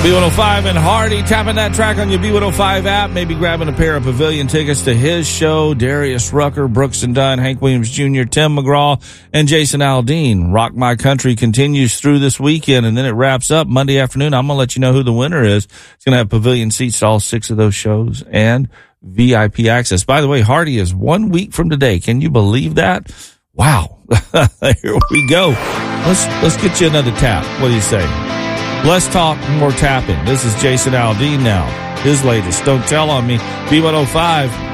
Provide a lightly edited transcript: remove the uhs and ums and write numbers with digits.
B105 and Hardy tapping that track on your B105 app, maybe grabbing a pair of Pavilion tickets to his show. Darius Rucker, Brooks and Dunn, Hank Williams Jr., Tim McGraw, and Jason Aldean. Rock My Country continues through this weekend, and then it wraps up Monday afternoon. I'm going to let you know who the winner is. It's going to have Pavilion seats to all 6 of those shows and VIP access. By the way, Hardy is 1 week from today. Can you believe that? Wow. Here we go. Let's get you another tap. What do you say? Less talk, more tapping. This is Jason Aldean now. His latest Don't Tell on Me, B105.